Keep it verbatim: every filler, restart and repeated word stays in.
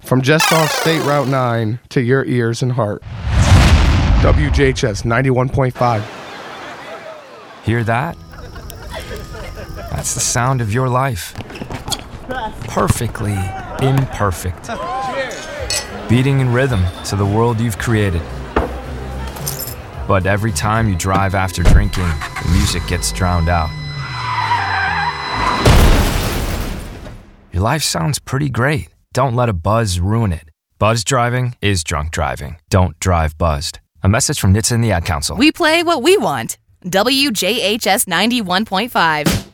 From just off State Route nine to your ears and heart. W J H S ninety-one point five. Hear that? That's the sound of your life. Perfectly imperfect. Beating in rhythm to the world you've created. But every time you drive after drinking, the music gets drowned out. Your life sounds pretty great. Don't let a buzz ruin it. Buzz driving is drunk driving. Don't drive buzzed. A message from N H T S A and the Ad Council. We play what we want. W J H S ninety-one point five.